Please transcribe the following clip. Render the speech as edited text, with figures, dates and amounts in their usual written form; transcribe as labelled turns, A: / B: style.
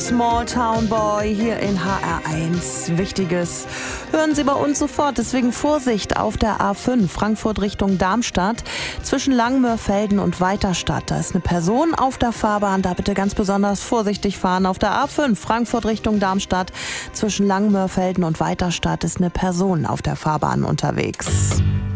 A: Small Town Boy hier in HR1. Wichtiges hören Sie bei uns sofort. Deswegen Vorsicht auf der A5 Frankfurt Richtung Darmstadt zwischen Langmörfelden und Weiterstadt. Da ist eine Person auf der Fahrbahn. Da bitte ganz besonders vorsichtig fahren. Auf der A5 Frankfurt Richtung Darmstadt zwischen Langmörfelden und Weiterstadt ist eine Person auf der Fahrbahn unterwegs.